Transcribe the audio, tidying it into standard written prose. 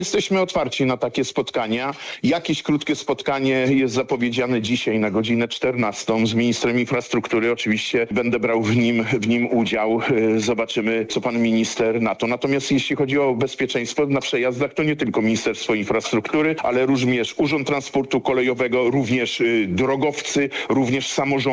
Jesteśmy otwarci na takie spotkania. Jakieś krótkie spotkanie jest zapowiedziane dzisiaj na godzinę 14 z ministrem infrastruktury. Oczywiście będę brał w nim udział. Zobaczymy, co pan minister na to. Natomiast jeśli chodzi o bezpieczeństwo na przejazdach, to nie tylko Ministerstwo Infrastruktury, ale również Urząd Transportu Kolejowego, również drogowcy, również samorządy.